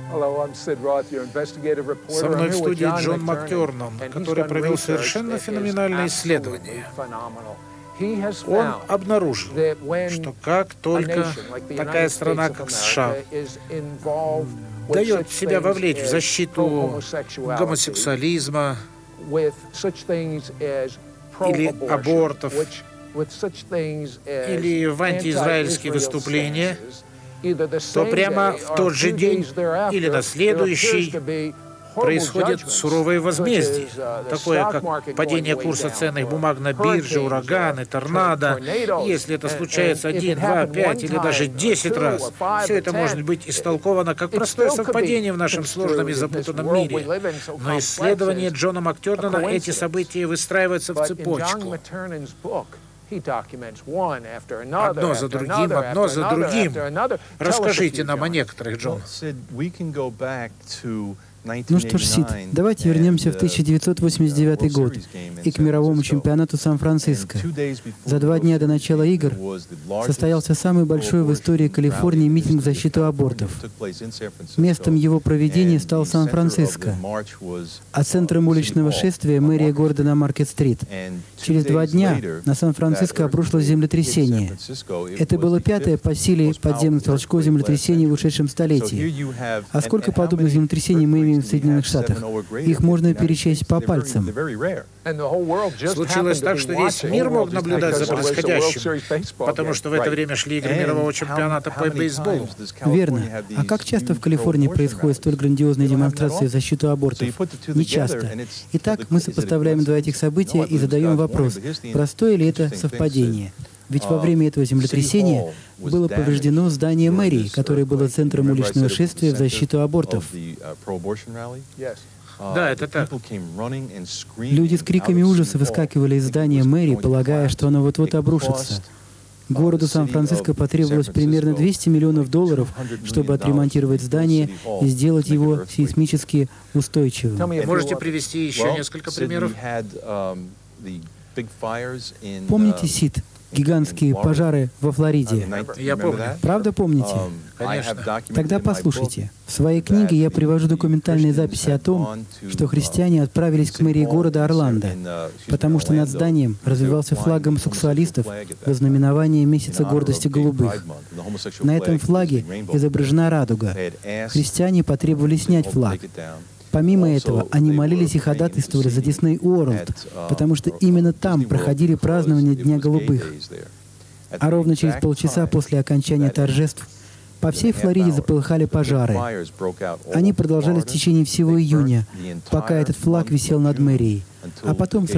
Со мной в студии Джон МакТернан, который провел совершенно феноменальное исследование. Он обнаружил, что как только такая страна, как США, дает себя вовлечь в защиту гомосексуализма или абортов, или в антиизраильские выступления, то прямо в тот же день или на следующий происходит суровое возмездие, такое как падение курса ценных бумаг на бирже, ураганы, торнадо. Если это случается 1, 2, 5 или даже 10 раз, все это может быть истолковано как простое совпадение в нашем сложном и запутанном мире. Но исследование Джона МакТернана эти события выстраиваются в цепочку. Одно за другим. Расскажите нам о некоторых, Джон. Ну что ж, Сид, давайте вернемся в 1989 год и к мировому чемпионату Сан-Франциско. За 2 дня до начала игр состоялся самый большой в истории Калифорнии митинг в защиту абортов. Местом его проведения стал Сан-Франциско, а центром уличного шествия — мэрия города на Маркет-стрит. Через 2 дня на Сан-Франциско обрушилось землетрясение. Это было 5-е по силе подземных толчков землетрясений в ушедшем столетии. А сколько подобных землетрясений мы имеем в Соединенных Штатах? Их можно перечесть по пальцам. Случилось так, что весь мир мог наблюдать за происходящим, потому что в это время шли игры мирового чемпионата по бейсболу. Верно. А как часто в Калифорнии происходят столь грандиозные демонстрации в защиту абортов? Не часто. Итак, мы сопоставляем 2 этих события и задаем вопрос, простое ли это совпадение? Ведь во время этого землетрясения было повреждено здание мэрии, которое было центром уличного шествия в защиту абортов. Да, это так. Люди с криками ужаса выскакивали из здания мэрии, полагая, что оно вот-вот обрушится. Городу Сан-Франциско потребовалось примерно $200 миллионов, чтобы отремонтировать здание и сделать его сейсмически устойчивым. Можете привести еще несколько примеров? Помните, Сид, гигантские пожары во Флориде? Я помню. Правда помните? Конечно. Тогда послушайте. В своей книге я привожу документальные записи о том, что христиане отправились к мэрии города Орландо, потому что над зданием развивался флаг гомосексуалистов во знаменование месяца гордости голубых. На этом флаге изображена радуга. Христиане потребовали снять флаг. Помимо этого, они молились и ходатайствовали за Disney World, потому что именно там проходили празднования Дня голубых. А ровно через полчаса после окончания торжеств по всей Флориде заполыхали пожары. Они продолжались в течение всего июня, пока этот флаг висел над мэрией. А потом